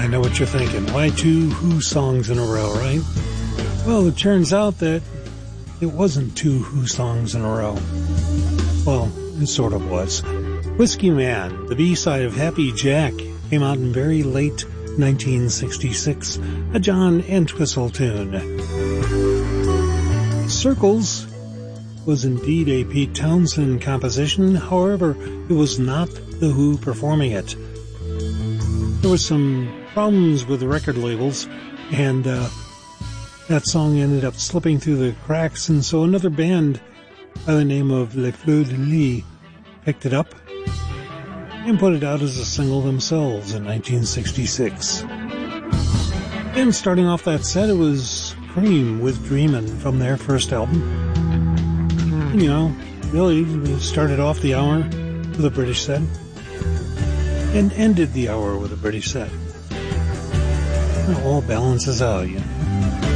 I know what you're thinking. Why two Who songs in a row, right? Well, it turns out that it wasn't two Who songs in a row. Well, it sort of was. Whiskey Man, the B-side of Happy Jack, came out in very late 1966, a John Entwistle tune. Circles was indeed a Pete Townshend composition, however, it was not the Who performing it. There were some problems with the record labels, and that song ended up slipping through the cracks, and so another band by the name of Les Fleurs de Lis picked it up and put it out as a single themselves in 1966. And starting off that set, it was Cream with Dreamin' from their first album. And, you know, really, we started off the hour with a British set and ended the hour with a British set. It all balances out, you know.